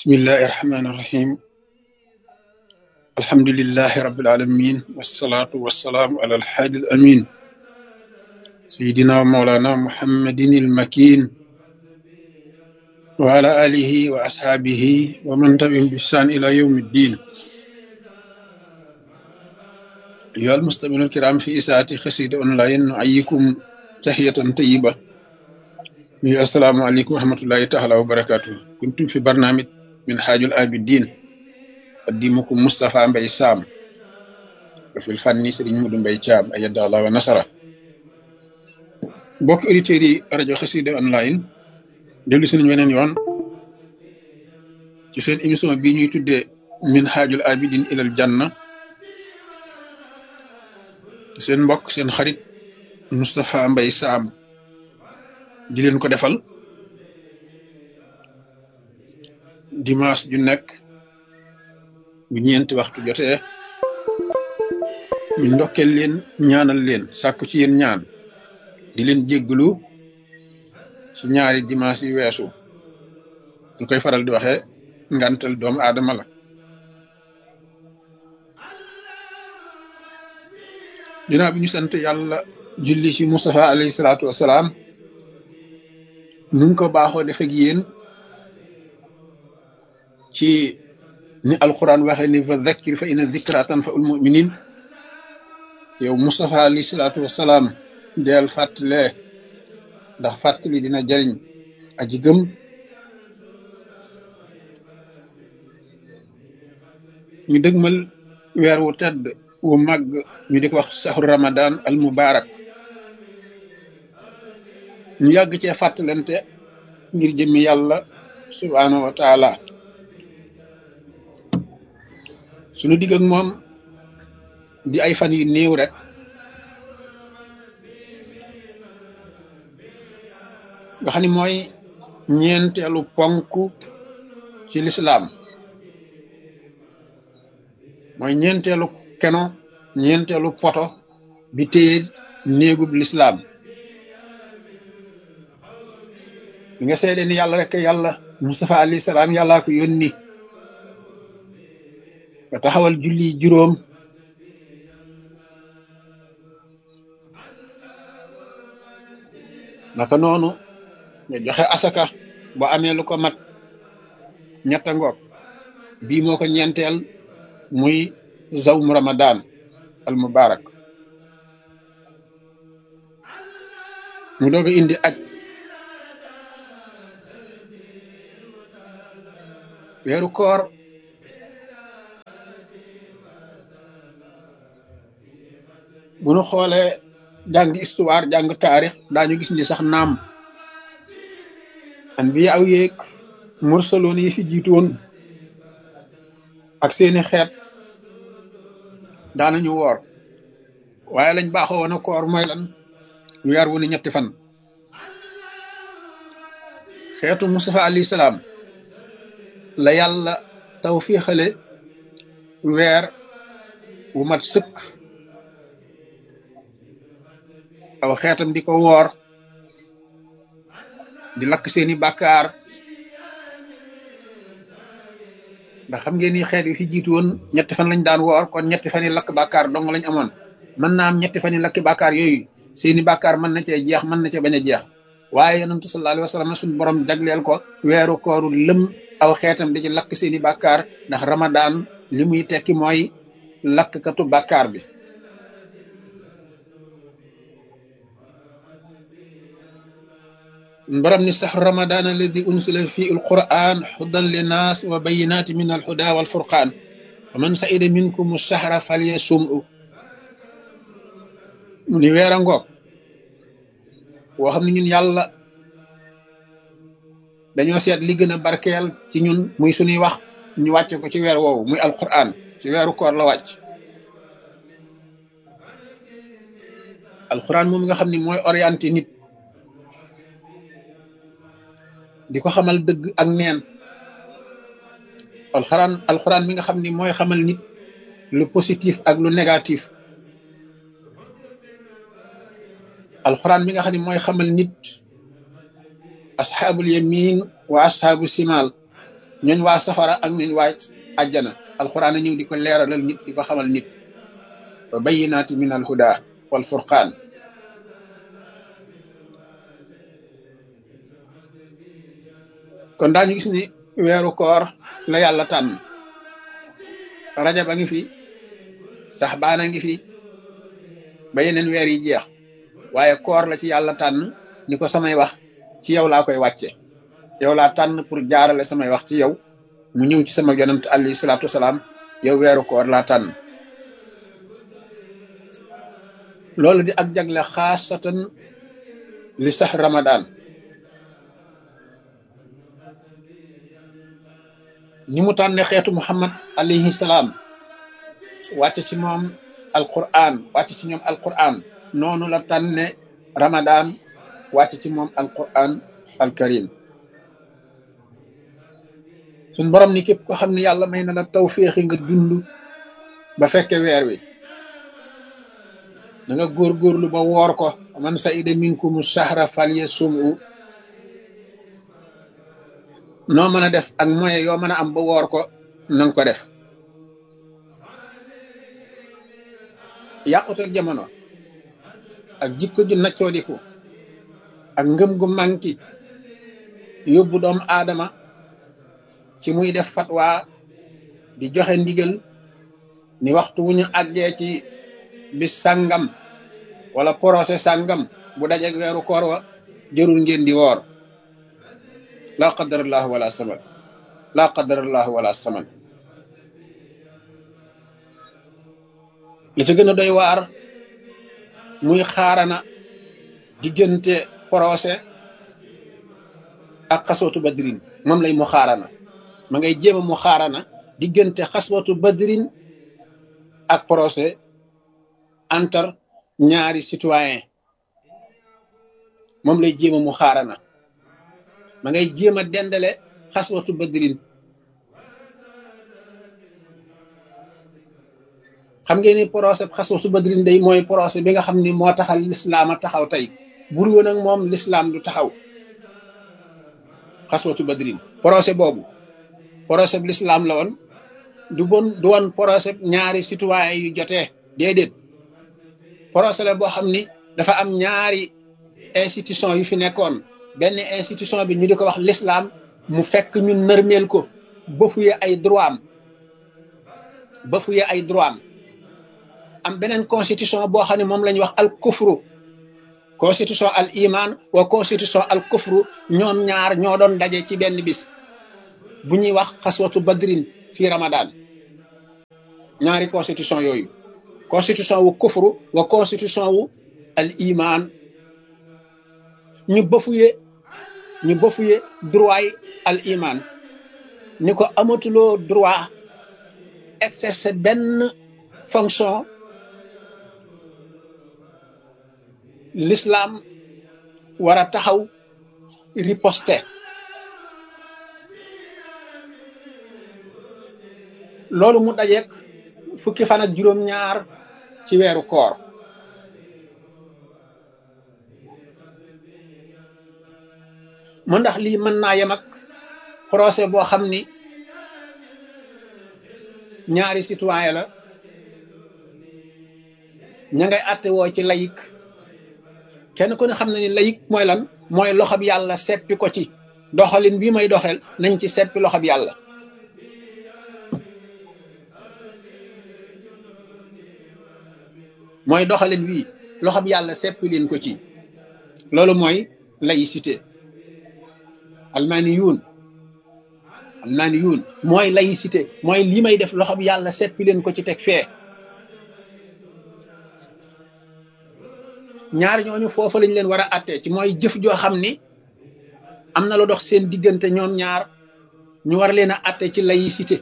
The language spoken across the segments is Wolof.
bismillahi irrahmani irrahim alhamdulilahi rabilalamin wasalaatu wasalaamu ala alhaadi al amin sayidina wa maulana muhammadin ilmakin wa ala alihi wa ashaabihi wa man tabi'ahum bi ihsaan ila yawmi ddin ayyuha almustami'uuna alkiram fi isaati xasida online nu'ayyikum tahiyatan tayyiba mi assalaamu aleykum wa rahmatullahi taala wa barakatuh kuntum fi barnaamij min haajul abidin qaddimukum Moustapha Mbaye Sam wa fil fanni Serigne Modou Mbaye Thiam ayyada Allah wa nasara mbokki auditeurs yi rajo Xassida online dellu si nañ weneen yoon ci seen émission bii ñuy tuddee min haajul abidin ilal janna seen mbokk seen xarit Moustapha Mbaye Sam di leen ko defal dimanche ju nekk bu ñeenti waxtu jotee ñu ndokkeel leen ñaanal leen sàkku ci yéen ñaan di leen jéggalu ci ñaari dimanche yi weesu ñu koy faral di waxee ngantal doomu aadama la ginnaaw bi ñu sant yàlla julli ci Mustafa alayhi salaatu wasalaam nu ko baaxoo def ak yéen ci ni alquran waxee ni fa zakkir fa inna zikra tanfa'ul mu'minin yow Mustafa alayhi salaatu wasalaam deel fàttalee ndax fàttali dina jariñ aji gëm ñu dëgmal weer wu tedd wu màgg ñu di ko wax sahru ramadan al mubarak ñu yàgg cee fàttalante ngir jëmmi yàlla subhaanahu wa taala suñu digg ak moom di ay fan yu néew rek nga xam ni mooy ñeenteelu ponk ci lislaam mooy ñeenteelu keno ñeenteelu poto bi téye néegub lislaam bi nga seede ni yàlla rek yàlla Mustafa alayhi salaam yàllaa ko yónni nga taxawal julli juróom naka noonu nga joxe asaka ba amee lu ko mat ñetta ngoog bii moo ko ñeenteel muy zawmu ramadan al mubarak mu doog a indi aj weeru koor bu nu xoolee jàng histoire jàng taarix daañu gis ni sax naam anbiya aw yeeg mursaloon yi fi jiitu woon ak seeni xeet daanañu woor waaye lañ baaxoo woon a koor mooy lan weer wu ne ñetti fan xeetu Mustafa alayhi salaam la yàlla tawfiixale weer wu mat sëkk aw xeetam di ko woor di lakk seeni bàkkaar ndax xam ngeen ni xeet yi fi jiitu woon ñetti fan lañ daan woor kon ñetti fan yi lakk bàkkaar dong lañ amoon mën naa am ñetti fan yi lakki bàkkaar yooyu seeni bàkkaar mën na cee jeex mën na cee bañ a jeex waaye yonent sallallahu alayhi wa sallam suñu borom jagleel ko weeru kooru lëm aw xeetam di ci lakk seeni bàkkaar ndax ramadan li muy tekki mooy lakkatu bàkkaar bi borom ni sax ramadan alladi unsila fi alquran hudan linnas wa bayinati min alhuda walfurqan faman sa'ida minkum ash-shahra falyasumhu mu ni weer a ngoog woo xam ne ñun yàlla dañoo seet li gën a barkeel ci ñun muy suñuy wax ñu wàcce ko ci weer woowu muy alquran ci weeru koor la wàcc alquran moom nga xam ni mooy orienté nit di ko xamal dëgg ak neen alquran mi nga xam ni mooy xamal nit lu positif ak lu négatif alquran mi nga xam ni mooy xamal nit asxaabul yamin wa asxaabu simal ñooñ waa safara ak ñooñ waa àjjana alquran a ñëw di ko leeralal nit di ko xamal nit wa bayyinaati min al huda wal furqaan kon daañu gis ni weeru koor la yàlla tànn rajab a ngi fi saxbaan a ngi fi ba yeneen weer yi jeex waaye koor la ci yàlla tànn ni ko samay wax ci yow laa koy wàcce yow laa tànn pour jaarale samay wax ci yow mu ñëw ci sama yonent alayhi salaatu wasalaam yow weeru koor laa tànn loolu di ak jagle xaasatan li sax ramadan ni mu tànne xeetu muhammad alayhi salaam wàcc ci moom alquran wàcc ci ñoom alquran noonu la tànne ramadan wàcc ci moom alquran alkarim suñ borom ni képp ko xam ne yàlla may na la tawféexi nga dund ba fekke weer wi da nga góorgóorlu ba woor ko man sa'ida minkumu shahra falyasumhu noo mën a def ak moyen yoo mën a am ba woor ko nanga ko def yàqutal jamono ak jikko ju naccoodiku ak ngëm gu manki yóbbu doomu aadama ci muy def fatwa di joxe ndigal ni waxtu wu ñu àggee ci bis sàngam wala procès sàngam bu dajeeg weeru koor wa jërul ngeen di woor la qadarallahu wala saman la qadarallahu wala saman li ci gën a doy waar muy xaarana diggante procès ak xaswatu badrin moom lay mu xaarana ma ngay jéem a mu xaarana diggante xaswatu badrin ak procès entre ñaari citoyen moom lay jéem a mu xaarana ma ngay jéem a dendale xaswatu badrin xam ngeen ni procès xaswatu badrin day mooy procès bi nga xam ni moo taxal lislaam a taxaw tey bur woon ak moom lislaam du taxaw xaswatu badrin procès boobu procès bi lislaam la woon du woon procès ñaari citoyen yu jotee déedéet procès la boo xam ni dafa am ñaari institution yu fi nekkoon benn institution bi ñu di ko wax l'islam mu fekk ñu nërmeel ko bafuye ay droit am bafuye ay droit am beneen constitution boo xam ne moom la ñuy wax al kufru constitution al iman wa constitution al kufru ñoom ñaar ñoo doon daje ci benn bis bu ñuy wax xaswatu badrin fii ramadan ñaari constitution yooyu constitution wu kufru wa constitution wu al iman ñu bafuye droit yi al iman ni ko amatuloo droit exercer benn fonction l'islam war a taxaw riposter loolu mu dajeek fukki fan ak juróom-ñaar ci weeru koor mu ndax lii mën naa yem ak procès boo xam ni ñaari citoyen la ña ngay àtte woo ci layik kenn ku ne xam na ni layik mooy lan mooy loxob yàlla seppi ko ci doxalin bii may doxel nañ ci seppi loxob yàlla mooy doxalin wii loxob yàlla seppi leen ko ci loolu mooy laïcité almaniyuun mooy laïcité mooy lii may def loxob yàlla seppi leen ko ci teg fee ñaar ñooñu foofa lañ leen war a àttee ci mooy jëf joo xam ni am na lu dox seen diggante ñoom ñaar ñu war leen a àtte ci laïcité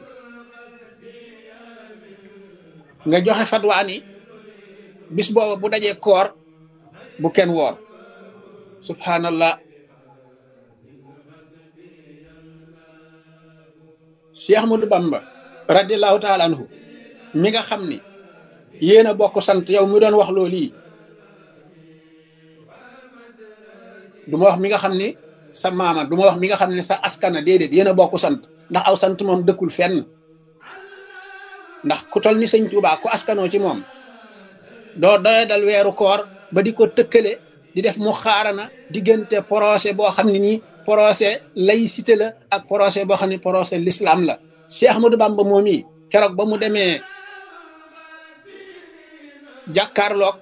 nga joxe fatwa ni bis booba bu dajee koor bu kenn woor subhanallah Cheikh Ahmadou Bamba radiallahu taala anhu mi nga xam ni yéen a bokk sant yow mi doon wax loolu yi du ma wax mi nga xam ni sa maama du ma wax mi nga xam ne sa askana déedéet yéen a bokk sant ndax aw sant moom dëkkul fenn ndax ku tol ni sëñ Tuubaa ku askanoo ci moom doo doye dal weeru koor ba di ko tëkkale di def mu xaarana diggante procès boo xam ne nii procès laïcité la ak procès boo xam ne procès l'islam la Cheikh Ahmadou Bamba moom yi keroog ba mu demee jàkkaarloog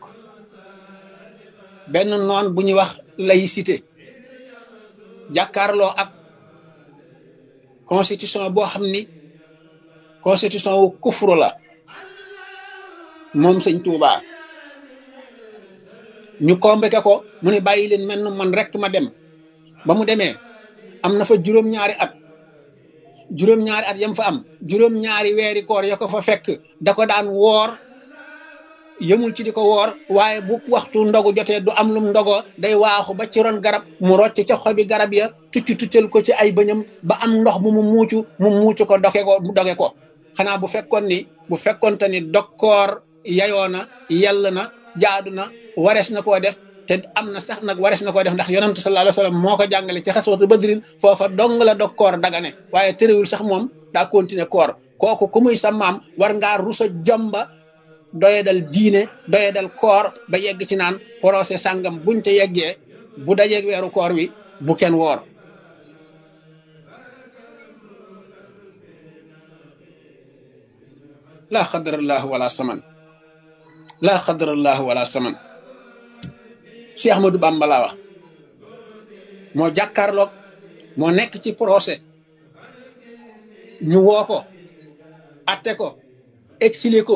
benn noon bu ñuy wax laïcité jàkkaarloo ak constitution boo xam ni constitution wu kufru la moom sëñ Tuubaa ñu convoqué ko mu ne bàyyi leen mel man rek ma dem ba mu demee am na fa juróom-ñaari at yam fa am juróom-ñaari weeri koor ya ko fa fekk da ko daan woor yëmul ci di ko woor waaye bu waxtu ndogu jotee du am lum ndogoo day waaxu ba ci ron garab mu rocc ca xobi garab ya tuccal ko ci ay bëñam ba am ndox mu muucu ko doge ko xanaa bu fekkonte ni dokkoor yayoo na yell na jaadu na warees na koo def te am na sax nag warees na koo def ndax yonantu sallallahu alayhi wasallam moo ko jàngale ci xaswatu badrin foofa dong la dokkoor dagane waaye terewul sax moom daa continuer koor kooku ku muy sa maam war ngaa rusa jomba doye dal diine doye dal koor ba yegg ci naan procès sàngam buñ te yeggee bu dajeeg weeru koor wi bu kenn woor laa xadarallahu wala saman laa xadarallahu wala saman Cheikh Ahmadou Bamba laa wax moo jàkkaarloog moo nekk ci procès ñu woo ko atte ko exilé ko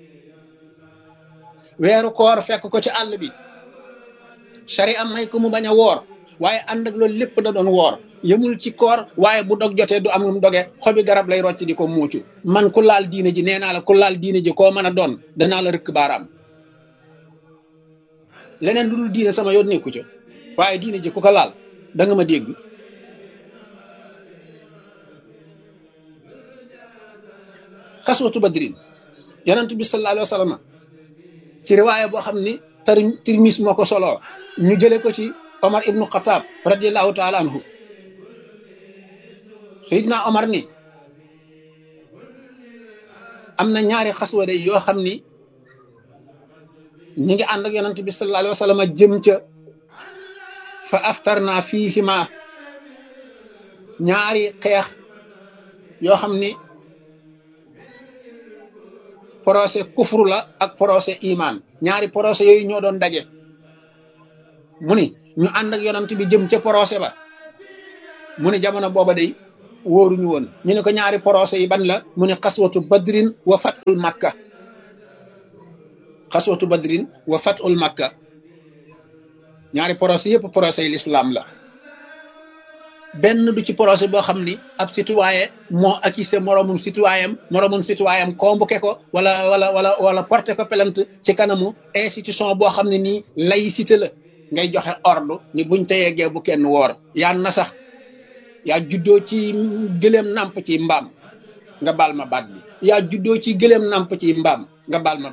weeru koor fekk ko ci àll bi sari am may ko mu bañ a woor waaye ànd ak loolu lépp da doon woor yëmul ci koor waaye bu dog jotee du am lu mu doge xobi garab lay rocc di ko muucu man ku laal diine ji nee naa la ku laal diine ji koo mën a doon danaa la rëkk baaraam leneen lu dul diine sama yoon nekku ca waaye diine ji ku ko laal da nga ma dégg xaswatu badrin yonent bi sallallahu alayhi wa sallam ci riwaaya boo xam ni Tirmis moo ko soloo ñu jële ko ci Omar ibnu Xataab radiallahu taala anhu Seydina Omar ni am na ñaari xaswa day yoo xam ni ñi ngi ànd ak yonent bi sallallahu alayhi wa sallam jëm ca fa aftarna fiihima ñaari xeex yoo xam ni procès kufru la ak procès iman ñaari procès yooyu ñoo doon daje mu ni ñu ànd ak yonent bi jëm ca procès ba mu ni jamono booba day wóoruñu woon ñu ne ko ñaari procès yi ban la mu ne xaswatu badrin wa fatul makka xaswatu badrin wa fatul makka ñaari procès yëpp procès yi l'islam la benn du ci procès boo xam ni ab citoyen moo accusé moromum citoyen convoqué ko wala porté ko plainte ci kanamu institution boo xam ne nii laïcité la ngay joxe ordre ni buñ te yeggee bu kenn woor yaa na sax yaa juddoo ci gëléem nàmp ci mbaam nga baal ma baat bi yaa juddoo ci gëléem nàmp ci mbaam nga baal ma